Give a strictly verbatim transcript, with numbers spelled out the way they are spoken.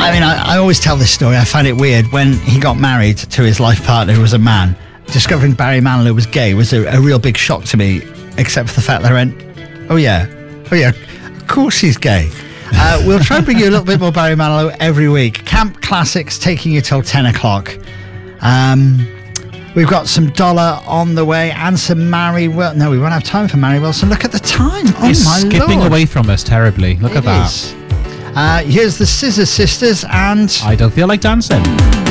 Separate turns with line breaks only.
I mean, I, I always tell this story. I find it weird. When he got married to his life partner, who was a man, discovering Barry Manilow was gay was a, a real big shock to me, except for the fact that I went, oh yeah, oh yeah, of course he's gay. Uh, we'll try and bring you a little bit more Barry Manilow every week. Camp Classics taking you till ten o'clock. Um, we've got some Dollar on the way and some Mary Wilson. No, we won't have time for Mary Wilson. Look at the time. Oh,
He's
my
skipping
Lord.
away from us terribly. Look
It
at that.
is. Uh, here's the Scissor Sisters and
I Don't Feel Like Dancing.